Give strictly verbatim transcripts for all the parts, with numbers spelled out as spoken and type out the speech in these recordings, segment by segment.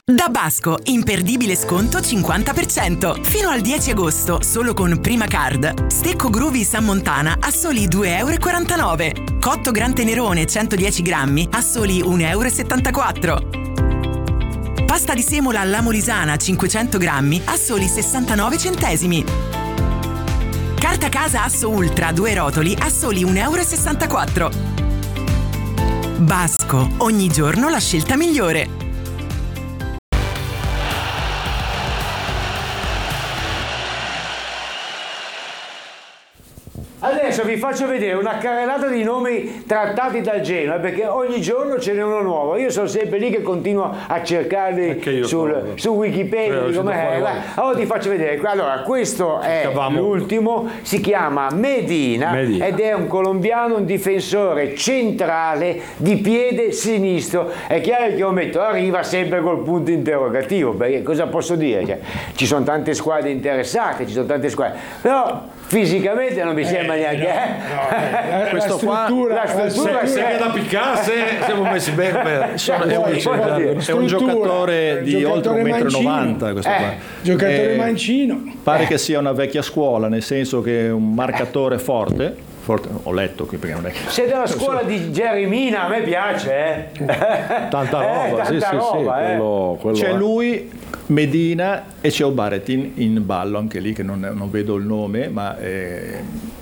Da Basco, imperdibile sconto cinquanta per cento. Fino al dieci agosto, solo con Prima Card. Stecco Groovy San Montana a soli due e quarantanove euro. Cotto Gran Tenerone centodieci grammi a soli uno e settantaquattro euro. Pasta di semola alla Molisana cinquecento grammi a soli sessantanove centesimi. Carta casa Asso Ultra due rotoli a soli uno e sessantaquattro euro. Basco, ogni giorno la scelta migliore. Adesso vi faccio vedere una carrellata di nomi trattati dal Genoa, perché ogni giorno ce n'è uno nuovo. Io sono sempre lì che continuo a cercarli sul, su Wikipedia. Di com'è. Allora ti faccio vedere. Allora, questo è Cavamo. l'ultimo, si chiama Medina, Medina ed è un colombiano, un difensore centrale di piede sinistro. È chiaro che io metto arriva sempre col punto interrogativo, perché cosa posso dire? Cioè, ci sono tante squadre interessate, ci sono tante squadre, però fisicamente non mi eh, sembra neanche no, no, eh, questo la struttura, qua la struttura se è da piccasse siamo messi bene bene. Sono, è, un, è un giocatore di giocatore oltre un metro e novanta questo eh, qua. Giocatore eh, mancino, pare eh. che sia una vecchia scuola, nel senso che è un marcatore forte, forte ho letto qui perché non è che sei della scuola di Jerry Mina, a me piace eh. tanta roba, eh, tanta sì, roba sì, sì, eh. quello, quello c'è è. lui, Medina, e c'è Obaretin in ballo anche lì, che non, non vedo il nome, ma è,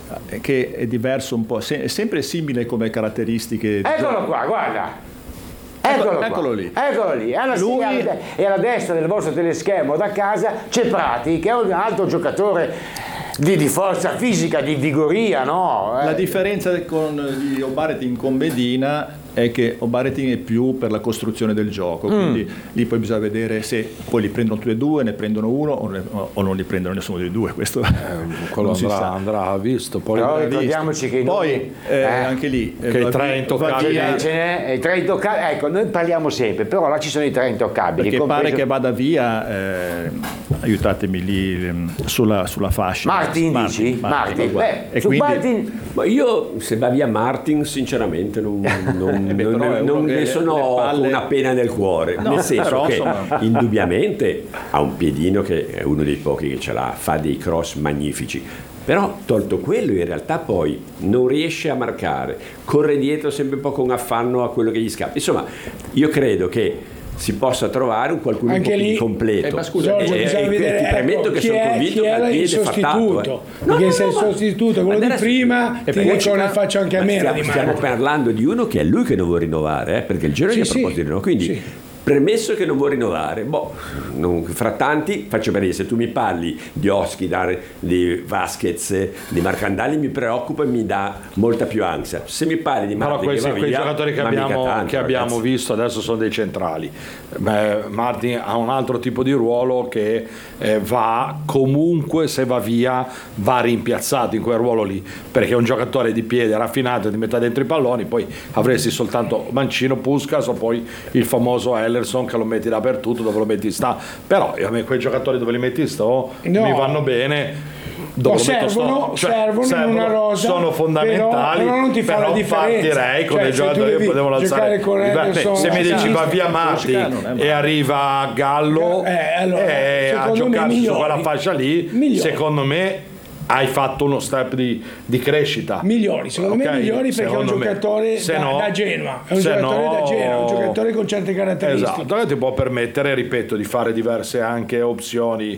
che è diverso un po', è sempre simile come caratteristiche. Eccolo qua, guarda. Eccolo, eccolo, eccolo lì. Eccolo lì. Alla, Lui... e alla destra del vostro teleschermo da casa c'è Prati, che è un altro giocatore di, di forza fisica, di vigoria, no? La differenza con di Obaretin con Medina è che Obaretin è più per la costruzione del gioco, mm. quindi lì poi bisogna vedere se poi li prendono tutti e due, ne prendono uno o, ne, o non li prendono nessuno dei due. Questo eh, quello andrà, andrà visto. Poi però ricordiamoci che poi noi, eh, eh, anche lì che i tre intoccabili, ce n'è, i tre intoccabili, ecco, noi parliamo sempre, però là ci sono i tre intoccabili. Perché compreso... pare che vada via, eh, aiutatemi lì sulla, sulla fascia. Martin, Martin dici? Martin, Martin. Beh, e su quindi... Martin... Ma io se va via Martin sinceramente non, non, Eh beh, non, non, non ne sono palle... una pena nel cuore, no, nel senso però, che insomma... indubbiamente ha un piedino che è uno dei pochi che ce l'ha, fa dei cross magnifici, però tolto quello in realtà poi non riesce a marcare, corre dietro sempre un po' con affanno a quello che gli scappa. Insomma, io credo che si possa trovare un qualcuno anche un po' lì, più completo. Eh, ma scusa, eh, eh, eh, vedere, ti premetto ecco, che sono è, convinto chi che è il piede il fa tanto. Eh. No, No, perché no, se no, il sostituto, quello di prima, ti dico ne faccio anche a meno stiamo, di mano. stiamo parlando di uno che è lui che non vuole rinnovare, eh, perché il Genoa sì, gli ha proposto sì, di rinnovare. Quindi, sì. premesso che non vuoi rinnovare, boh, non, fra tanti faccio per dire, se tu mi parli di Oskidar, di Vasquez, di Marcandali mi preoccupa e mi dà molta più ansia. Se mi parli di Martin, però questi, che quei via, giocatori che abbiamo, tanto, che abbiamo visto adesso sono dei centrali. Beh, Martin ha un altro tipo di ruolo che eh, va comunque, se va via va rimpiazzato in quel ruolo lì, perché è un giocatore di piede raffinato, ti mette dentro i palloni, poi avresti soltanto Mancino, Puskas o poi il famoso Ellerson che lo metti dappertutto, dove lo metti sta. Però io a me quei giocatori dove li metti sto no. mi vanno bene. No, servono, cioè, servono, servono in una rosa, sono fondamentali, però, però non ti fa però la differenza. partirei con cioè, dei giocatori che potevano alzare. Beh, se mi dici va via Martin e arriva Gallo eh, allora, eh, a giocarsi su quella fascia lì, migliori. Secondo me hai fatto uno step di, di crescita migliori, secondo okay? me migliori perché secondo è un giocatore da, no, da Genoa, è un giocatore no, da Genoa, un giocatore con certe caratteristiche. Esatto, ti può permettere, ripeto, di fare diverse anche opzioni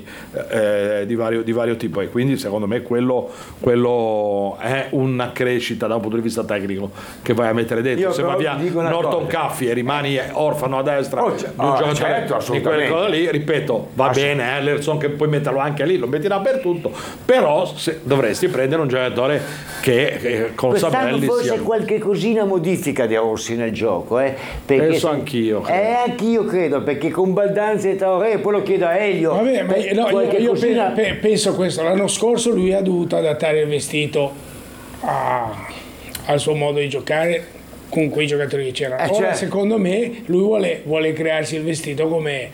eh, di, vario, di vario tipo e quindi secondo me quello, quello è una crescita da un punto di vista tecnico che vai a mettere dentro. Io se va via Norton Caffi e rimani orfano a destra oh, di un oh, giocatore certo, di quelle cose lì, ripeto, va bene Ellerson che puoi metterlo anche lì, lo metti dappertutto, però se dovresti prendere un giocatore che, che con Sabelli forse sia... qualche cosina modifica di Rossi nel gioco eh, perché penso se... anch'io credo. Eh, anch'io credo perché con Baldanza e Traoré poi lo chiedo a Elio. Vabbè, ma no, io, io cosina... pe- penso questo, l'anno scorso lui ha dovuto adattare il vestito a, al suo modo di giocare con quei giocatori che c'erano. Eh, Ora cioè... secondo me lui vuole, vuole crearsi il vestito come